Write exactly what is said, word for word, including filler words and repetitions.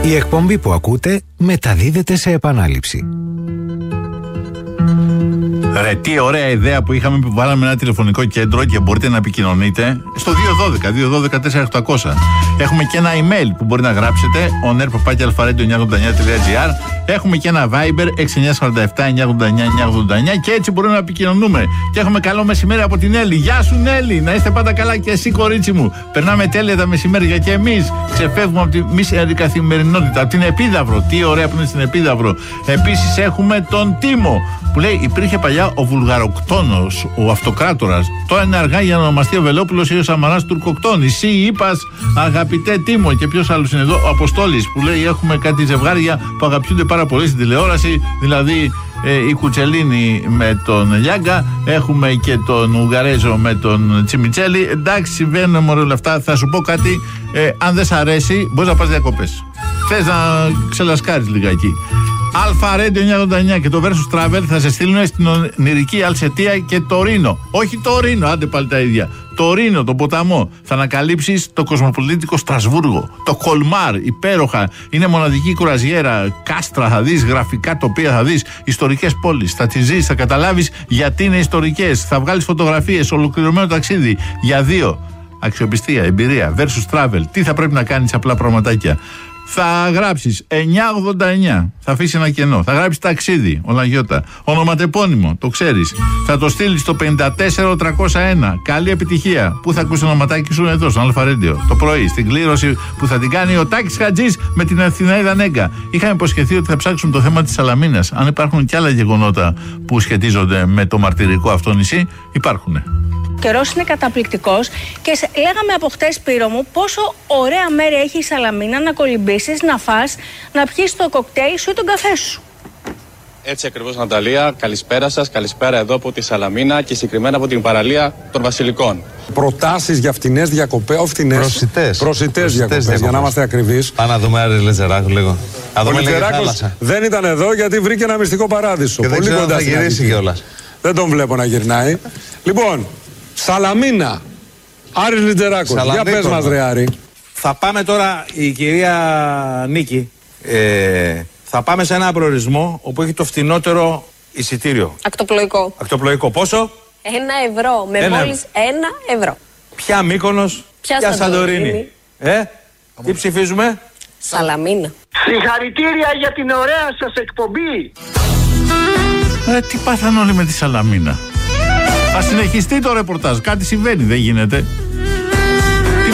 Η εκπομπή που ακούτε μεταδίδεται σε επανάληψη. Ρε, τι ωραία ιδέα που είχαμε που βάλαμε ένα τηλεφωνικό κέντρο και μπορείτε να επικοινωνείτε στο δύο ένα δύο, δύο ένα μηδέν, τέσσερα οκτώ μηδέν μηδέν. Έχουμε και ένα email που μπορεί να γράψετε on air παπάκι αλφα-radio εννιακόσια ογδόντα εννιά τελεία τζι άρ. Έχουμε και ένα Viber έξι εννιά τέσσερα επτά εννιακόσια ογδόντα εννιά εννιακόσια ογδόντα εννιά και έτσι μπορούμε να επικοινωνούμε. Και έχουμε καλό μεσημέρι από την Έλλη. Γεια σου, Έλλη, να είστε πάντα καλά και εσύ, κορίτσι μου. Περνάμε τέλεια τα μεσημέρια και εμείς ξεφεύγουμε από τη μη καθημερινότητα, από την Επίδαυρο. Τι ωραία που είναι στην Επίδαυρο. Επίσης έχουμε τον Τίμο που λέει: υπήρχε παλιά ο Βουλγαροκτόνος, ο αυτοκράτορας. Τώρα είναι αργά για να ονομαστεί ο Βελόπουλος ή ο Σαμαράς τουρκοκτόνης. Εσύ είπας, αγαπητέ Τίμο. Και ποιος άλλος είναι εδώ, ο Αποστόλης που λέει: έχουμε κάτι ζευγάρια που αγαπιούνται πάρα πολύ στην τηλεόραση. Δηλαδή ε, η Κουτσελίνη με τον Λιάγκα. Έχουμε και τον Ουγγαρέζο με τον Τσιμιτσέλη. Εντάξει, συμβαίνουν μωρέ όλα αυτά. Θα σου πω κάτι. Ε, αν δεν σ' αρέσει, μπορείς να πας διακοπές. Θες να ξελασκάρεις λιγάκι. αλφα-radio εννιακόσια ογδόντα εννιά και το Versus Travel θα σε στείλουν στην ονειρική Αλσετία και το Ρήνο. Όχι το Ρήνο, άντε πάλι τα ίδια. Το Ρήνο, τον ποταμό. Θα ανακαλύψεις το κοσμοπολιτικό Στρασβούργο. Το Κολμάρ, υπέροχα. Είναι μοναδική κουραζιέρα. Κάστρα θα δεις, γραφικά τοπία θα δεις, ιστορικές πόλεις. Θα τις ζεις, θα καταλάβεις γιατί είναι ιστορικές. Θα βγάλεις φωτογραφίες, ολοκληρωμένο ταξίδι για δύο. Αξιοπιστία, εμπειρία, Versus Travel. Τι θα πρέπει να κάνεις, απλά πραγματάκια. Θα γράψεις εννιακόσια ογδόντα εννιά, θα αφήσει ένα κενό. Θα γράψεις ταξίδι, Ολαγιώτα. Ονοματεπώνυμο, το ξέρεις. Θα το στείλεις στο πέντε τέσσερα τριακόσια ένα. Καλή επιτυχία. Πού θα ακούσει το ονοματάκι σου? Εδώ, στο Αλφα-Radio. Το πρωί, στην κλήρωση που θα την κάνει ο Τάκης Χατζής με την Αθηναίδα Νέγκα. Είχαμε υποσχεθεί ότι θα ψάξουμε το θέμα της Σαλαμίνας. Αν υπάρχουν κι άλλα γεγονότα που σχετίζονται με το μαρτυρικό αυτό νησί, υπάρχουν. Ο καιρός είναι καταπληκτικός και σε, λέγαμε από χτες, Σπύρο μου, πόσο ωραία μέρη έχει η Σαλαμίνα να κολυμπήσεις, να φας, να πιεις το κοκτέιλ σου ή τον καφέ σου. Έτσι ακριβώς, Ναταλία. Καλησπέρα σας. Καλησπέρα εδώ από τη Σαλαμίνα και συγκεκριμένα από την παραλία των Βασιλικών. Προτάσεις για φτηνές διακοπές, όχι φτηνές. Προσιτές. Προσιτές διακοπές, για να είμαστε ακριβείς. Πάμε να δούμε Άρη Λετζεράκου λίγο. Ο Λετζεράκος δεν ήταν εδώ γιατί βρήκε ένα μυστικό παράδεισο. Και πολύ δεν κοντά θα γυρίσει κιόλας. Δεν τον βλέπω να γυρνάει. Λοιπόν, Σαλαμίνα. Άρης Λετζεράκος. Για πες μας, ρε Άρη. Θα πάμε τώρα, η κυρία Νίκη, ε, θα πάμε σε ένα προορισμό όπου έχει το φτηνότερο εισιτήριο. Ακτοπλοϊκό. Ακτοπλοϊκό. Πόσο? Ένα ευρώ. Με ένα... μόλις ένα ευρώ. Ποια Μύκονος, ποια, ποια Σαντορίνη. Ε, τι ψηφίζουμε? Σαλαμίνα. Συγχαρητήρια για την ωραία σας εκπομπή. Ε, τι πάθαν όλοι με τη Σαλαμίνα. Θα συνεχιστεί το ρεπορτάζ. Κάτι συμβαίνει, δεν γίνεται.